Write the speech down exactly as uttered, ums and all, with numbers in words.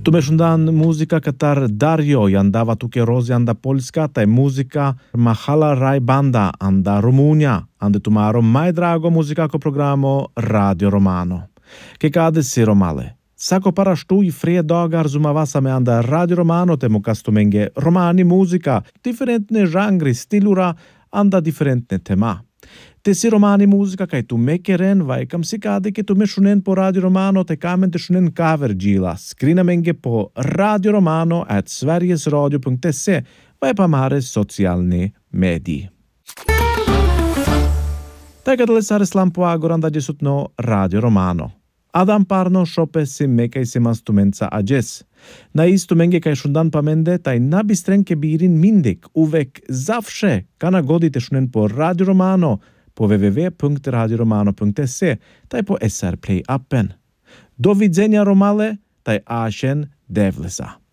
Tumeshundan muzika katar Dario janda tuke rozi anda Polska, taj muzika Mahala Raj Banda anda Rumunja, ande tumaro mai drago muzikako programo Radio Romano. Ke kade si romale. Sako para štu i fredagar zumavasa me anda Radio Romano temu kastumenge romani muzika, differentne žangri, stilura, anda differentne tema. Te si romani muzika kaj tu mekeren vai kam si kade ke tu me shunen po Radio Romano te kamen te shunen cover gila. Skrina menge po radioromano at sverigesradio punkt se vai pa mare socialni mediji. Така да лесаре слампо агоранда десутно Radio Romano. Adam parno shope si mekaj si mastumenca ages. Na istu menge kaj shundan pamende taj nabistrenke birin mindik uvek zavše kana godite shunen po Radio Romano po w w w punkt radioromano punkt se taj po S R Play appen. Do vidzenia romale taj ashen devlesa.